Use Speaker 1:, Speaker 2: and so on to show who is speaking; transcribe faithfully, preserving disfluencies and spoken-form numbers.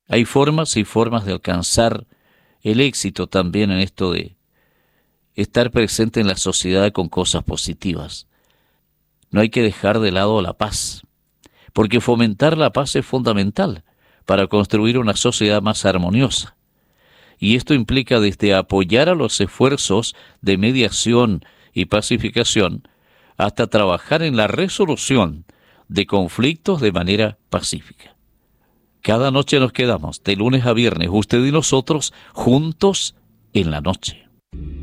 Speaker 1: Hay formas y formas de alcanzar el éxito también en esto de estar presente en la sociedad con cosas positivas. No hay que dejar de lado la paz, porque fomentar la paz es fundamental para construir una sociedad más armoniosa. Y esto implica desde apoyar a los esfuerzos de mediación y pacificación hasta trabajar en la resolución de conflictos de manera pacífica. Cada noche nos quedamos, de lunes a viernes, usted y nosotros, juntos en la noche.